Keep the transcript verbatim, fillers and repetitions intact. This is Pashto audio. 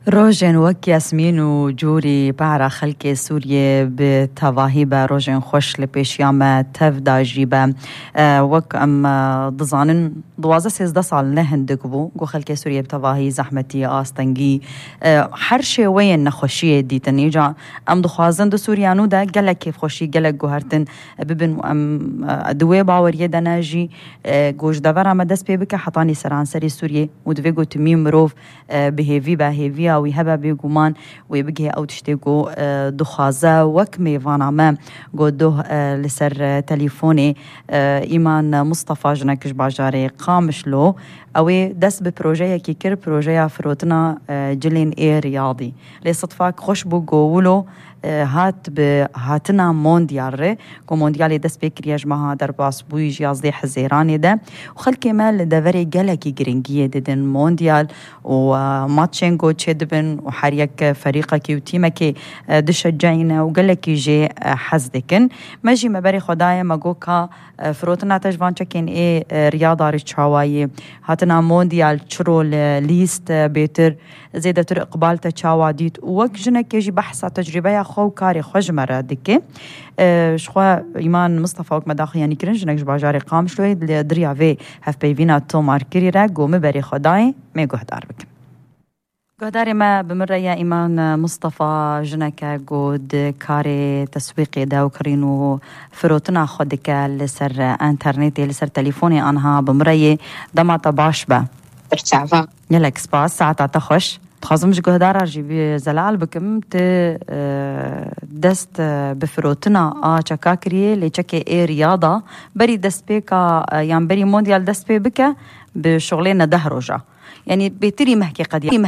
روژن وک یاسمین و جوری بعرا خلک سوریه به تواهی به روژن خوش لپیشیام تف داجی به وک ام دزانن دوازده سیزده سال نه هندک بو گو خلک سوریه به تواهی زحمتی آستنگی هر شوی نخوشی دیتنی جا ام دخوازن دو سوریانو دا گلک کیف خوشی گلک گوهرتن ببن ام دوی باوریه دناجی گوش دور ام دست پی بکه حطانی سران سری سوریه و دوی گو تمیم مروف بهیوی بهیوی وی هبه بیگومان وی بگه او تشتیگو دخوازه وک میوانامه گو دو لسر تلیفونی ایمان مصطفى جنکش باجاره قامشلو اوی دست به پروژه کی کر پروژه فروتنا جلین ای ریاضی لصدفاک خوش بو گولو هات به هاتنا مونديال ره کو مونديال دست بکریج ما در باس بوی جیازده حزیرانی ده و خلک مال دوری گلکی گرینگیه ددن مونديال و ماتشنگو چدبن و هر یک فریقه کی و تیمه کی دشجعین و گلکی جی حزدکن مجی مبری خدای مگو کا فروتنا تجوان چکین ای ریاضاری چاوایی هاتنا مونديال چرول لیست بیتر زیده تر اقبال تا چاوادیت و وک جنکی جی بحثا تجربه خو کاری خوش مرا دکه شخوا ایمان مصطفى وک مداخل یعنی کرن جنکش باجاری قام شوی دریا وی هف پیوینا تو مارکری را گومه بری خدای می گهدار بکم گهدار ما بمره یا ایمان مصطفى جنکه گود کاری تسویقی داو کرینو فروتنا خودکه لسر انترنتی لسر تلیفونی آنها بمره دماتا باش با برتعفا یلک سپاس ساعتا تخوش تخازمش گهدار جیبی زلال بکم ت دست بفروتنا آ چکا کریه لی چکه ای ریاضه بری دست بیکا یان بری موندیال دست بی بکه به شغلین ده روژا یعنی بهتری محکی قدیم